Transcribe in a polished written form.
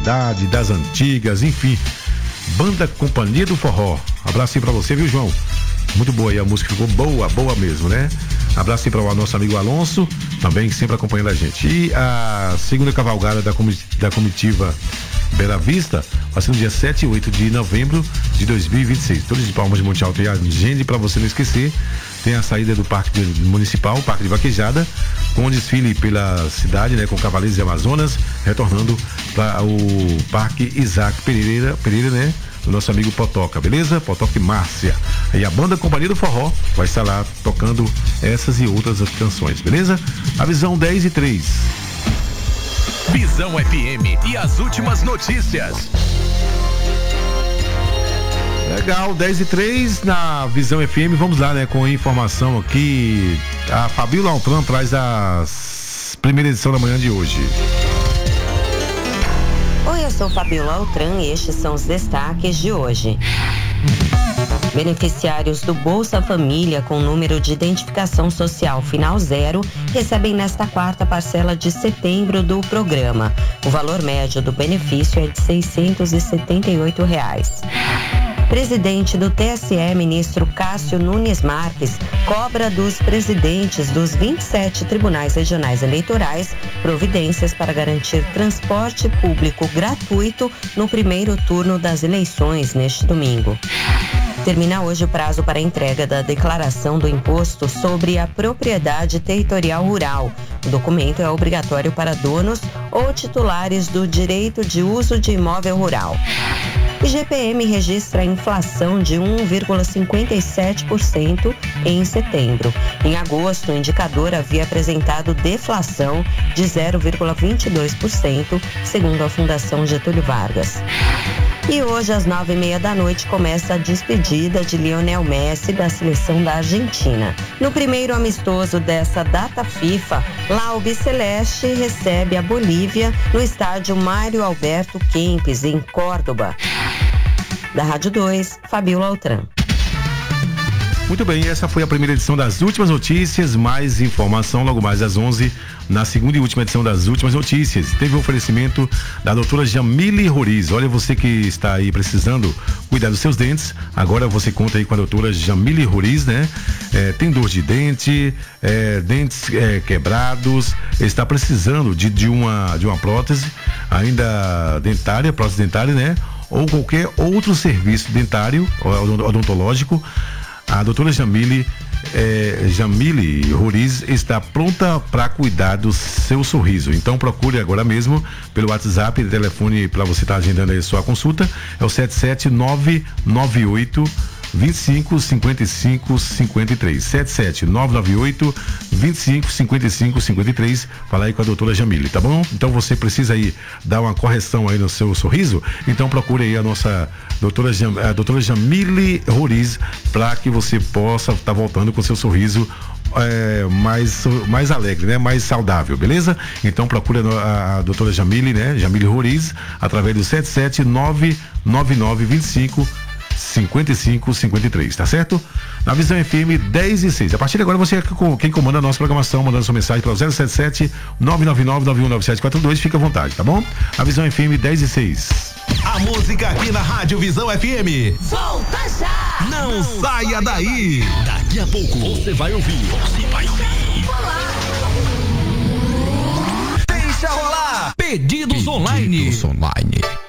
atualidade, das antigas, enfim. Banda Companhia do Forró. Abraço aí pra você, viu, João? Muito boa aí, a música ficou boa mesmo, né? Abraço aí para o nosso amigo Alonso, também sempre acompanhando a gente. E a segunda cavalgada da comitiva Bela Vista vai ser no dia 7 e 8 de novembro de 2026. Todos de Palmas de Monte Alto e Agende, para você não esquecer, tem a saída do Parque Municipal, Parque de Vaquejada, com desfile pela cidade, né, com Cavaleiros e Amazonas, retornando para o Parque Isaac Pereira, né? Do nosso amigo Potoca, beleza? Potoca e Márcia. E a banda Companhia do Forró vai estar lá tocando essas e outras canções, beleza? A Visão 10 e 3. Visão FM e as últimas notícias. Legal, 10 e 3 na Visão FM. Vamos lá, né? Com a informação aqui. A Fabiola Altran traz a primeira edição da manhã de hoje. Oi, eu sou Fabiola Altran e estes são os destaques de hoje. Beneficiários do Bolsa Família com número de identificação social final 0 recebem nesta quarta parcela de setembro do programa. O valor médio do benefício é de R$ 678. Presidente do TSE, ministro Cássio Nunes Marques, cobra dos presidentes dos 27 tribunais regionais eleitorais providências para garantir transporte público gratuito no primeiro turno das eleições neste domingo. Termina hoje o prazo para a entrega da declaração do Imposto sobre a Propriedade Territorial Rural. O documento é obrigatório para donos ou titulares do direito de uso de imóvel rural. IGPM registra inflação de 1,57% em setembro. Em agosto, o indicador havia apresentado deflação de 0,22%, segundo a Fundação Getúlio Vargas. E hoje, às 9h30 da noite, começa a despedida de Lionel Messi da seleção da Argentina. No primeiro amistoso dessa data FIFA, lá o Albiceleste recebe a Bolívia no estádio Mário Alberto Kempes, em Córdoba. Da Rádio 2, Fabiola Altran. Muito bem, essa foi a primeira edição das últimas notícias, mais informação logo mais às 11 na segunda e última edição das últimas notícias. Teve o oferecimento da doutora Jamile Roriz. Olha, você que está aí precisando cuidar dos seus dentes, agora você conta aí com a doutora Jamile Roriz, né? Tem dor de dente, dentes quebrados, está precisando de uma prótese ainda dentária, prótese dentária, né? Ou qualquer outro serviço dentário, odontológico. A doutora Jamile Roriz está pronta para cuidar do seu sorriso. Então procure agora mesmo pelo WhatsApp, telefone para você estar agendando aí a sua consulta, é o 77998 25 55 53 77998 25 55 53. Fala aí com a doutora Jamile, tá bom? Então você precisa aí dar uma correção aí no seu sorriso, então procure aí a nossa doutora Jamile Roriz, para que você possa estar voltando com seu sorriso mais alegre, né? Mais saudável, beleza? Então procure a doutora Jamile, né? Jamile Roriz, através do 7799925 5553, tá certo? Na Visão FM 10 e 6. A partir de agora você é quem comanda a nossa programação, mandando sua mensagem para o 077 999-919742, fica à vontade, tá bom? A Visão FM 10 e 6. A música aqui na Rádio Visão FM. Volta já! Não saia daí! Daqui a pouco você vai ouvir. Deixa rolar! Pedidos online.